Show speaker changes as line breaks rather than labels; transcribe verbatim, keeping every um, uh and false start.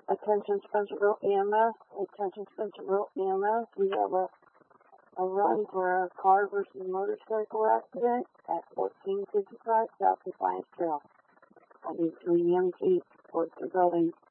Attention Spencerville E M S. Attention Spencerville E M S. We have a, a run for a car versus motorcycle accident at fourteen fifty-five South Defiance Trail. I need three E M Ts towards the building.